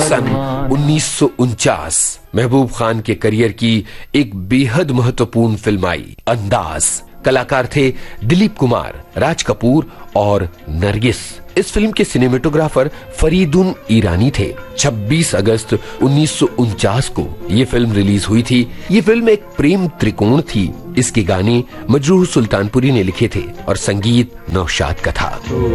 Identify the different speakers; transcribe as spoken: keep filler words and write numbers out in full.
Speaker 1: सन उन्नीस सौ उनचास महबूब खान के करियर की एक बेहद महत्वपूर्ण फिल्म आई अंदाज। कलाकार थे दिलीप कुमार, राज कपूर और नरगिस। इस फिल्म के सिनेमेटोग्राफर फरीदुन ईरानी थे। छब्बीस अगस्त उन्नीस सौ उनचास को ये फिल्म रिलीज हुई थी। ये फिल्म एक प्रेम त्रिकोण थी। इसके गाने मजरूह सुल्तानपुरी ने लिखे थे और संगीत नौशाद का था।